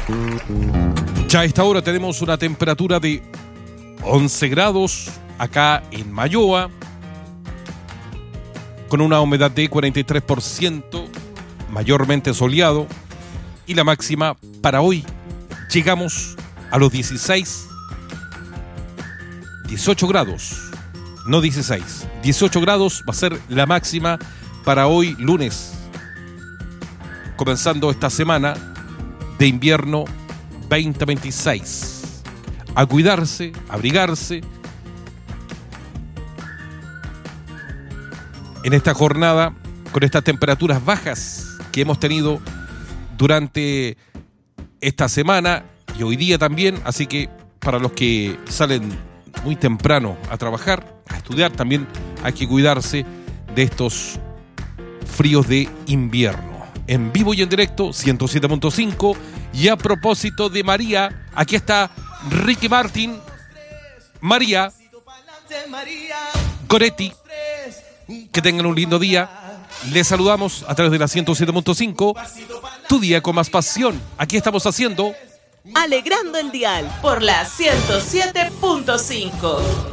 Ya a esta hora tenemos una temperatura de 11 grados acá en Mayoa, con una humedad de 43%, mayormente soleado, y la máxima para hoy llegamos a los 18 grados, no 16, 18 grados va a ser la máxima para hoy lunes, comenzando esta semana de invierno 2026. A cuidarse, a abrigarse en esta jornada con estas temperaturas bajas que hemos tenido durante esta semana y hoy día también, así que para los que salen muy temprano a trabajar, a estudiar, también hay que cuidarse de estos fríos de invierno. En vivo y en directo, 107.5. Y a propósito de María, aquí está Ricky Martin, María Goretti. Que tengan un lindo día. Les saludamos a través de la 107.5. Tu día con más pasión. Aquí estamos haciendo Alegrando el Dial por la 107.5.